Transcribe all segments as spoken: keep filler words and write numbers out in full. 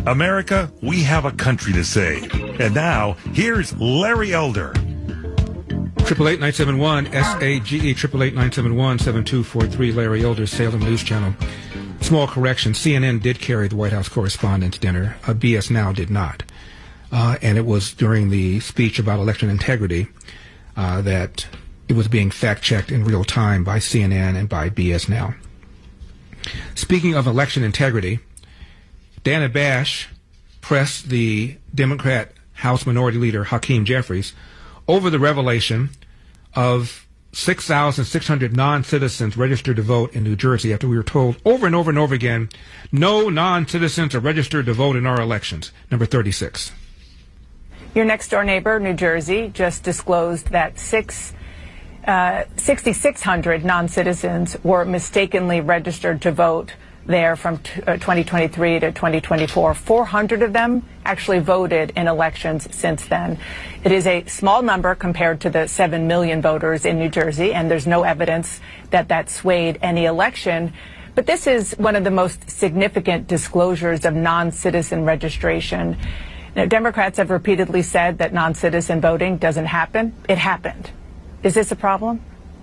America, we have a country to save. And now, here's Larry Elder. Triple eight nine seven one S A G E triple eight nine seven one seven two four three. Larry Elder, Salem News Channel. Small correction: C N N did carry the White House Correspondents' Dinner. Uh, B S Now did not, uh, and it was during the speech about election integrity uh, that it was being fact-checked in real time by C N N and by B S Now. Speaking of election integrity, Dana Bash pressed the Democrat House Minority Leader Hakeem Jeffries over the revelation of six thousand six hundred non-citizens registered to vote in New Jersey after we were told over and over and over again, no non-citizens are registered to vote in our elections. Number thirty-six. Your next-door neighbor, New Jersey, just disclosed that six, uh, six thousand six hundred non-citizens were mistakenly registered to vote there from t- uh, twenty twenty-three to twenty twenty-four. four hundred of them actually voted in elections since then. It is a small number compared to the seven million voters in New Jersey, and there's no evidence that that swayed any election. But this is one of the most significant disclosures of non-citizen registration. Now, Democrats have repeatedly said that non-citizen voting doesn't happen. It happened. Is this a problem?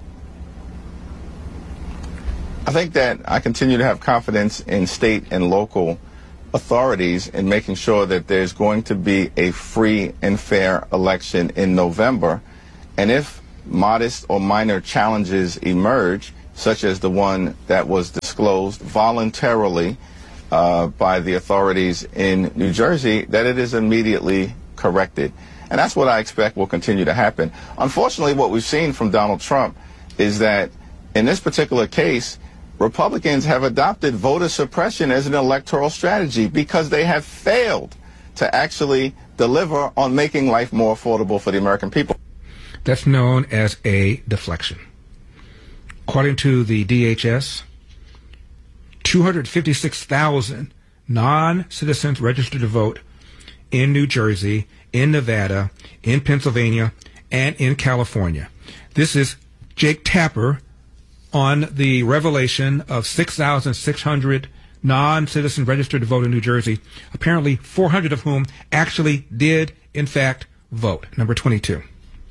I think that I continue to have confidence in state and local authorities in making sure that there's going to be a free and fair election in November. And if modest or minor challenges emerge, such as the one that was disclosed voluntarily uh, by the authorities in New Jersey, that it is immediately corrected. And that's what I expect will continue to happen. Unfortunately, what we've seen from Donald Trump is that in this particular case, Republicans have adopted voter suppression as an electoral strategy because they have failed to actually deliver on making life more affordable for the American people. That's known as a deflection. According to the D H S, two hundred fifty-six thousand non-citizens registered to vote in New Jersey, in Nevada, in Pennsylvania, and in California. This is Jake Tapper on the revelation of six thousand six hundred non-citizens registered to vote in New Jersey, apparently four hundred of whom actually did, in fact, vote. Number twenty-two.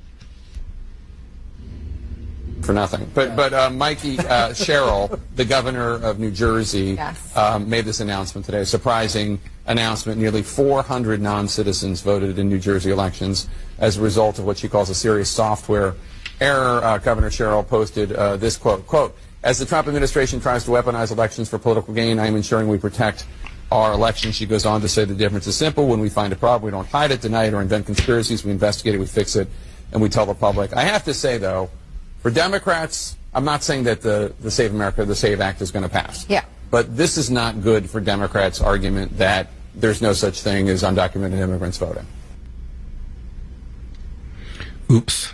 For nothing. But, but uh, Mikey uh, Sherrill, the governor of New Jersey, yes. um, made this announcement today, a surprising announcement. Nearly four hundred non-citizens voted in New Jersey elections as a result of what she calls a serious software error. uh, Governor Sherrill posted uh, this quote, quote, as the Trump administration tries to weaponize elections for political gain, I am ensuring we protect our elections. She goes on to say the difference is simple. When we find a problem, we don't hide it, deny it, or invent conspiracies. We investigate it, we fix it, and we tell the public. I have to say, though, for Democrats, I'm not saying that the, the Save America, the SAVE Act is going to pass. Yeah. But this is not good for Democrats' argument that there's no such thing as undocumented immigrants voting. Oops.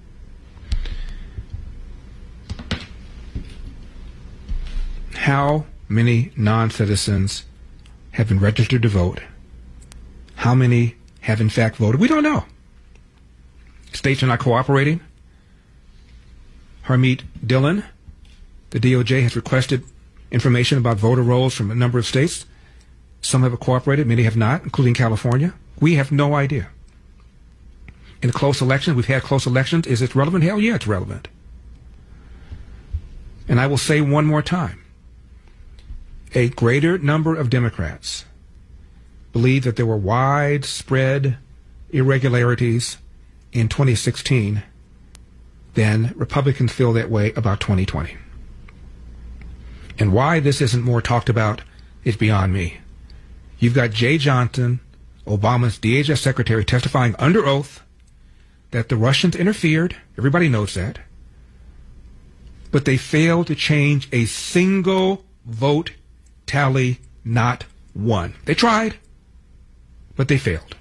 How many non-citizens have been registered to vote? How many have in fact voted? We don't know. States are not cooperating. Harmeet Dillon, the D O J, has requested information about voter rolls from a number of states. Some have cooperated, many have not, including California. We have no idea. In a close election, we've had close elections. Is it relevant? Hell yeah, it's relevant. And I will say one more time. A greater number of Democrats believe that there were widespread irregularities in twenty sixteen than Republicans feel that way about twenty twenty. And why this isn't more talked about is beyond me. You've got Jeh Johnson, Obama's D H S secretary, testifying under oath that the Russians interfered. Everybody knows that. But they failed to change a single vote tally, not one. They tried, but they failed.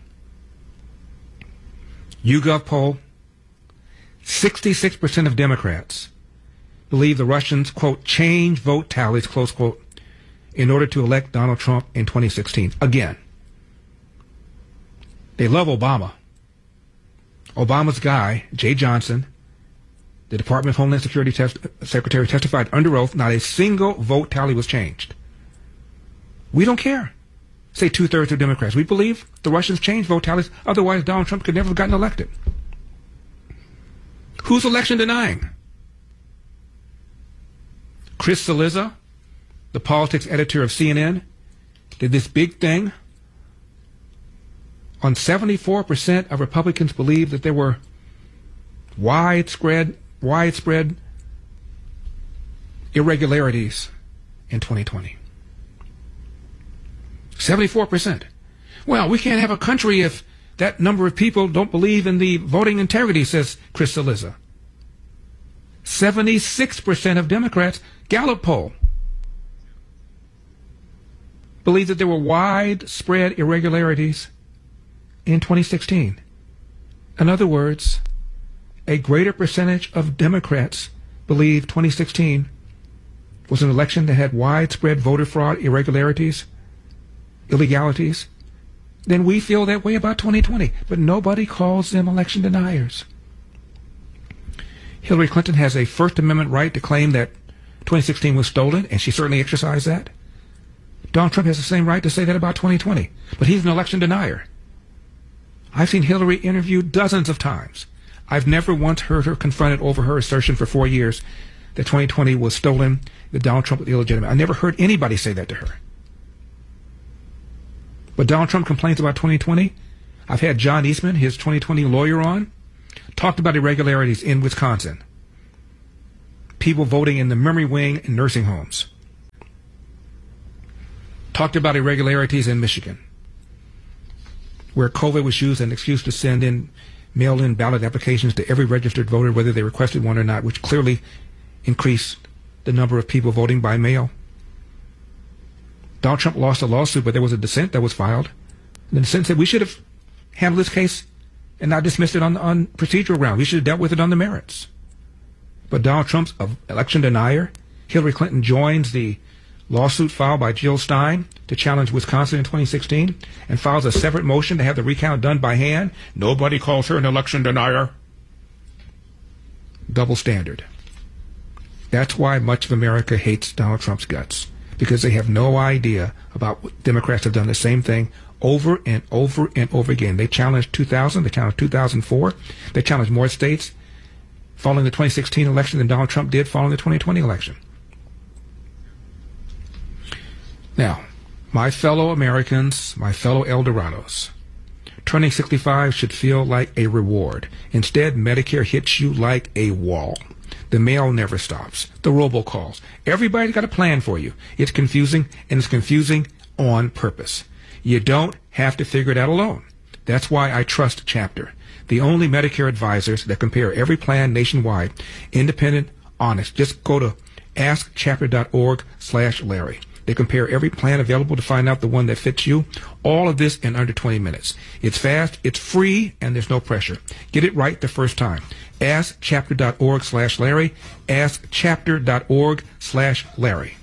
YouGov poll, sixty-six percent of Democrats believe the Russians, quote, change vote tallies, close quote, in order to elect Donald Trump in twenty sixteen. Again, they love Obama. Obama's guy, Jeh Johnson, the Department of Homeland Security test- Secretary, testified under oath not a single vote tally was changed. We don't care. say two-thirds of Democrats. We believe the Russians changed vote tallies. Otherwise, Donald Trump could never have gotten elected. Who's election denying? Chris Cillizza, the politics editor of C N N, did this big thing on seventy-four percent of Republicans believe that there were widespread, widespread irregularities in twenty twenty. seventy-four percent. Well, we can't have a country if that number of people don't believe in the voting integrity, says Chris Cillizza. seventy-six percent of Democrats, Gallup poll, believe that there were widespread irregularities in twenty sixteen. In other words, a greater percentage of Democrats believe twenty sixteen was an election that had widespread voter fraud, irregularities, illegalities, then we feel that way about twenty twenty. But nobody calls them election deniers. Hillary Clinton has a First Amendment right to claim that twenty sixteen was stolen, and she certainly exercised that. Donald Trump has the same right to say that about twenty twenty, but he's an election denier. I've seen Hillary interviewed dozens of times. I've never once heard her confronted over her assertion for four years that twenty twenty was stolen, that Donald Trump was illegitimate. I never heard anybody say that to her. But Donald Trump complains about twenty twenty. I've had John Eastman, his twenty twenty lawyer, on, talked about irregularities in Wisconsin. People voting in the memory wing in nursing homes. Talked about irregularities in Michigan, where COVID was used as an excuse to send in mail-in ballot applications to every registered voter, whether they requested one or not, which clearly increased the number of people voting by mail. Donald Trump lost a lawsuit, but there was a dissent that was filed. And the dissent said we should have handled this case and not dismissed it on, on procedural grounds. We should have dealt with it on the merits. But Donald Trump's an election denier. Hillary Clinton joins the lawsuit filed by Jill Stein to challenge Wisconsin in twenty sixteen and files a separate motion to have the recount done by hand. Nobody calls her an election denier. Double standard. That's why much of America hates Donald Trump's guts, because they have no idea about what Democrats have done the same thing over and over and over again. They challenged two thousand, they challenged two thousand four, they challenged more states following the twenty sixteen election than Donald Trump did following the twenty twenty election. Now, my fellow Americans, my fellow Eldorados, turning sixty-five should feel like a reward. Instead, Medicare hits you like a wall. The mail never stops. The robocalls. Everybody's got a plan for you. It's confusing, and it's confusing on purpose. You don't have to figure it out alone. That's why I trust Chapter, the only Medicare advisors that compare every plan nationwide, independent, honest. Just go to ask chapter dot org slash Larry. They compare every plan available to find out the one that fits you. All of this in under twenty minutes. It's fast, it's free, and there's no pressure. Get it right the first time. ask chapter dot org slash Larry. ask chapter dot org slash Larry.